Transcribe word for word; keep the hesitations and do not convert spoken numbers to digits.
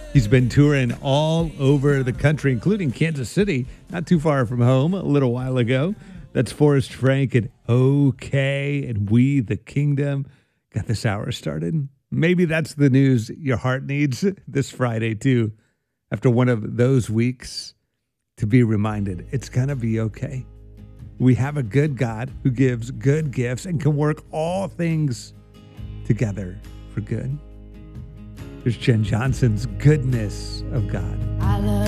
He's been touring all over the country, including Kansas City, not too far from home, a little while ago. That's Forrest Frank and OK and We the Kingdom. Got this hour started. Maybe that's the news your heart needs this Friday, too. After one of those weeks, to be reminded it's going to be okay. We have a good God who gives good gifts and can work all things together for good. There's Jen Johnson's Goodness of God. I love